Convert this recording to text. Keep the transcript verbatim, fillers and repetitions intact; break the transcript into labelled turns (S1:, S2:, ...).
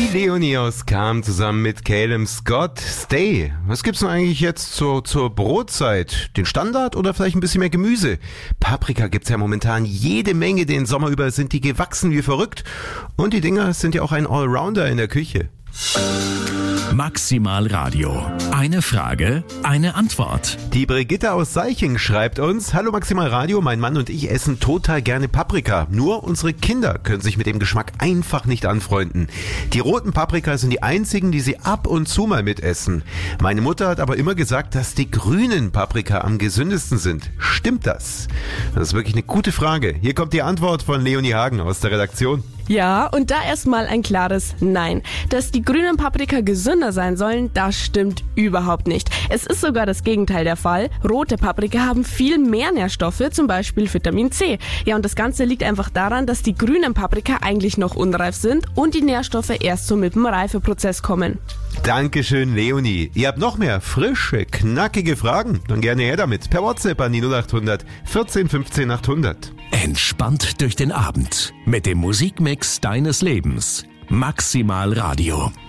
S1: Leonie aus Cham zusammen mit Caleb Scott. Stay. Was gibt's denn eigentlich jetzt zur, zur Brotzeit? Den Standard oder vielleicht ein bisschen mehr Gemüse? Paprika gibt's ja momentan jede Menge. Den Sommer über sind die gewachsen wie verrückt. Und die Dinger sind ja auch ein Allrounder in der Küche.
S2: Maximal Radio. Eine Frage, eine Antwort.
S1: Die Brigitte aus Seiching schreibt uns: Hallo Maximal Radio, mein Mann und ich essen total gerne Paprika. Nur unsere Kinder können sich mit dem Geschmack einfach nicht anfreunden. Die roten Paprika sind die einzigen, die sie ab und zu mal mitessen. Meine Mutter hat aber immer gesagt, dass die grünen Paprika am gesündesten sind. Stimmt das? Das ist wirklich eine gute Frage. Hier kommt die Antwort von Leonie Hagen aus der Redaktion.
S3: Ja, und da erstmal ein klares Nein. Dass die grünen Paprika gesünder sein sollen, das stimmt überhaupt nicht. Es ist sogar das Gegenteil der Fall. Rote Paprika haben viel mehr Nährstoffe, zum Beispiel Vitamin C. Ja, und das Ganze liegt einfach daran, dass die grünen Paprika eigentlich noch unreif sind und die Nährstoffe erst so mit dem Reifeprozess kommen.
S1: Dankeschön, Leonie. Ihr habt noch mehr frische, knackige Fragen? Dann gerne her damit. Per WhatsApp an die null acht hundert vierzehn fünfzehn achthundert.
S2: Entspannt durch den Abend mit dem Musikmix deines Lebens. Maximal Radio.